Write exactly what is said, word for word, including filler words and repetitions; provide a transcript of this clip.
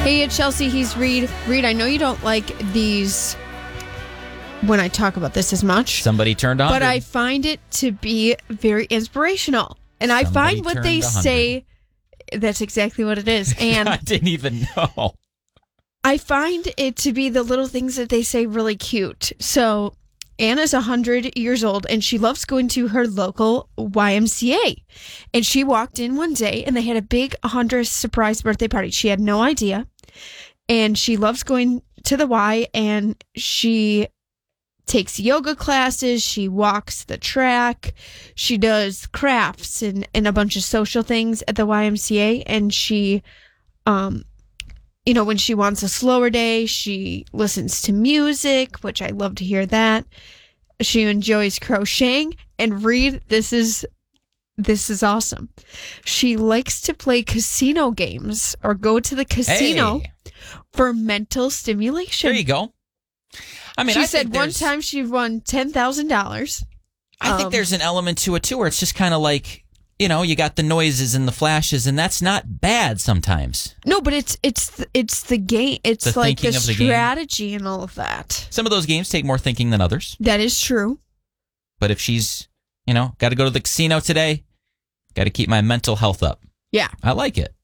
Hey, it's Chelsea. He's Reed. Reed, I know you don't like these when I talk about this as much. Somebody turned on. But I find it to be very inspirational. And Somebody I find what they turned one hundred. say, that's exactly what it is. And I didn't even know. I find it to be the little things that they say really cute. So Anna's one hundred years old, and she loves going to her local Y M C A. And she walked in one day, and they had a big one hundredth surprise birthday party. She had no idea. And she loves going to the Y, and she takes yoga classes. She walks the track. She does crafts and, and a bunch of social things at the Y M C A. And she, um, you know, when she wants a slower day, she listens to music, which I love to hear that. She enjoys crocheting. And Reed, this is this is awesome. She likes to play casino games or go to the casino Hey. for mental stimulation. There you go. I mean, she I said think one there's- time she won ten thousand dollars. I think Um, there's an element to it too, where it's just kind of like, you know, you got the noises and the flashes, and that's not bad sometimes. No, but it's it's the, it's the game. It's The like the thinking of the game. strategy and all of that. Some of those games take more thinking than others. That is true. But if she's, you know, got to go to the casino today, got to keep my mental health up. Yeah. I like it.